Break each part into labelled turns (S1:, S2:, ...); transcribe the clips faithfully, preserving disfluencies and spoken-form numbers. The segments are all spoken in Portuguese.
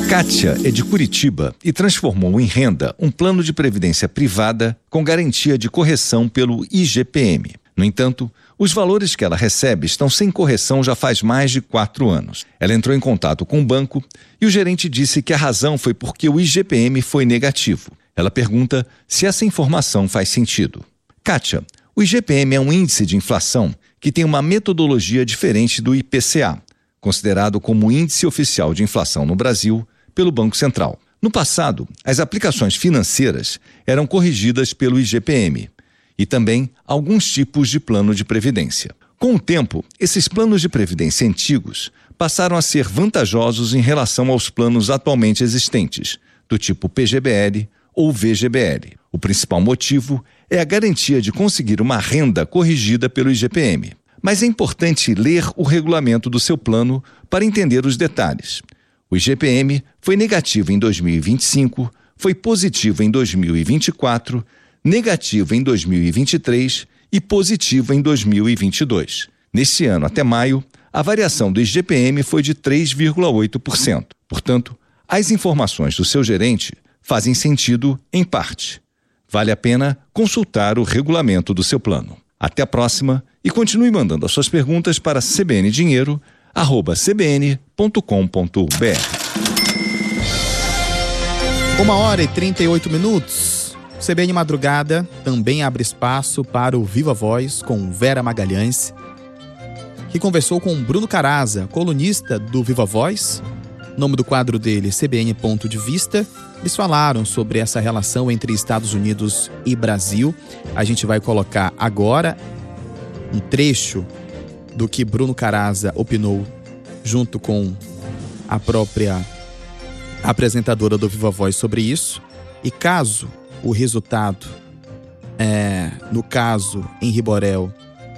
S1: Kátia é de Curitiba e transformou em renda um plano de previdência privada com garantia de correção pelo I G P M. No entanto, os valores que ela recebe estão sem correção já faz mais de quatro anos. Ela entrou em contato com o banco e o gerente disse que a razão foi porque o I G P M foi negativo. Ela pergunta se essa informação faz sentido. Kátia, o I G P M é um índice de inflação que tem uma metodologia diferente do I P C A, considerado como índice oficial de inflação no Brasil pelo Banco Central. No passado, as aplicações financeiras eram corrigidas pelo I G P M e também alguns tipos de plano de previdência. Com o tempo, esses planos de previdência antigos passaram a ser vantajosos em relação aos planos atualmente existentes, do tipo P G B L ou V G B L. O principal motivo é a garantia de conseguir uma renda corrigida pelo I G P M. Mas é importante ler o regulamento do seu plano para entender os detalhes. O I G P M foi negativo em dois mil e vinte e cinco, foi positivo em dois mil e vinte e quatro, negativo em dois mil e vinte e três e positivo em dois mil e vinte e dois. Neste ano, até maio, a variação do I G P M foi de três vírgula oito por cento. Portanto, as informações do seu gerente fazem sentido em parte. Vale a pena consultar o regulamento do seu plano. Até a próxima e continue mandando as suas perguntas para c b n dinheiro arroba c b n ponto com ponto b r.
S2: Uma hora e trinta e oito minutos. C B N Madrugada também abre espaço para o Viva Voz com Vera Magalhães, que conversou com Bruno Caraza, colunista do Viva Voz. O nome do quadro dele, C B N Ponto de Vista. Eles falaram sobre essa relação entre Estados Unidos e Brasil. A gente vai colocar agora um trecho do que Bruno Caraza opinou junto com a própria apresentadora do Viva Voz sobre isso. E caso o resultado, é, no caso Henri Borel,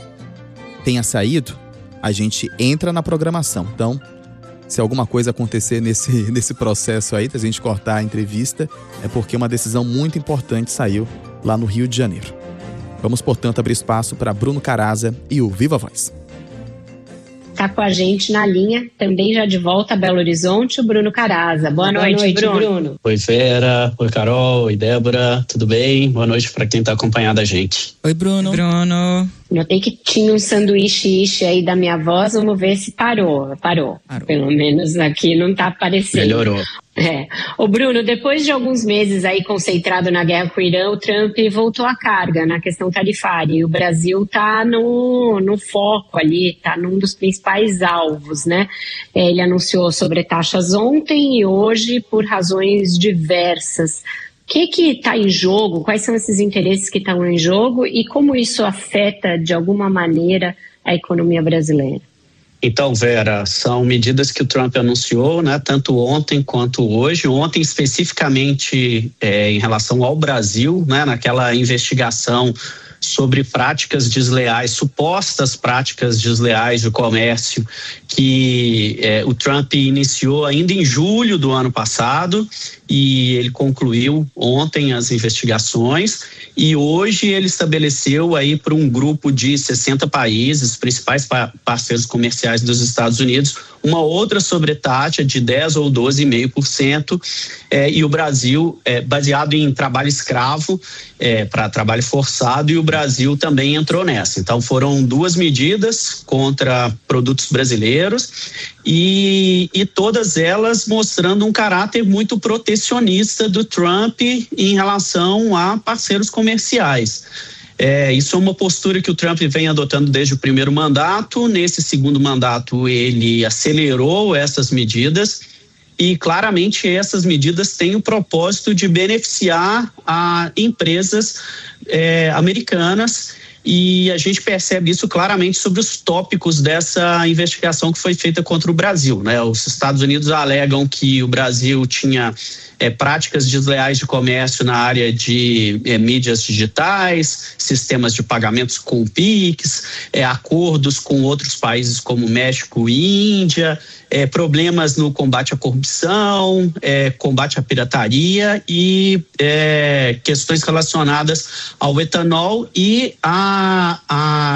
S2: tenha saído, a gente entra na programação. Então, se alguma coisa acontecer nesse, nesse processo aí, da gente cortar a entrevista, é porque uma decisão muito importante saiu lá no Rio de Janeiro. Vamos, portanto, abrir espaço para Bruno Caraza e o Viva Voz.
S3: Está com a gente na linha, também já de volta a Belo Horizonte, o Bruno Caraza. Boa, Boa noite, noite Bruno. Bruno.
S4: Oi, Vera. Oi, Carol. Oi, Débora. Tudo bem? Boa noite para quem está acompanhando a gente.
S5: Oi, Bruno.
S3: Bruno. Notei que tinha um sanduíche aí da minha voz, vamos ver se parou. Parou. parou. Pelo menos aqui não está aparecendo.
S4: Melhorou.
S3: É. Ô Bruno, depois de alguns meses aí concentrado na guerra com o Irã, o Trump voltou à carga na questão tarifária e o Brasil está no, no foco ali, está num dos principais alvos, né? Ele anunciou sobre taxas ontem e hoje por razões diversas. O que que está em jogo? Quais são esses interesses que estão em jogo e como isso afeta de alguma maneira a economia brasileira?
S4: Então, Vera, são medidas que o Trump anunciou, né, tanto ontem quanto hoje. Ontem, especificamente é, em relação ao Brasil, né, naquela investigação sobre práticas desleais, supostas práticas desleais de comércio que é, o Trump iniciou ainda em julho do ano passado e ele concluiu ontem as investigações e hoje ele estabeleceu aí para um grupo de sessenta países, principais parceiros comerciais dos Estados Unidos, uma outra sobretaxa de dez ou doze vírgula cinco por cento é, e o Brasil, é, baseado em trabalho escravo é, para trabalho forçado, e o Brasil também entrou nessa. Então foram duas medidas contra produtos brasileiros e, e todas elas mostrando um caráter muito protecionista do Trump em relação a parceiros comerciais. É, isso é uma postura que o Trump vem adotando desde o primeiro mandato. Nesse segundo mandato ele acelerou essas medidas e claramente essas medidas têm o propósito de beneficiar a empresas é, americanas e a gente percebe isso claramente sobre os tópicos dessa investigação que foi feita contra o Brasil, né? Os Estados Unidos alegam que o Brasil tinha é, práticas desleais de comércio na área de é, mídias digitais, sistemas de pagamentos com Pix, é, acordos com outros países como México e Índia, é, problemas no combate à corrupção, é, combate à pirataria e é, questões relacionadas ao etanol e a, a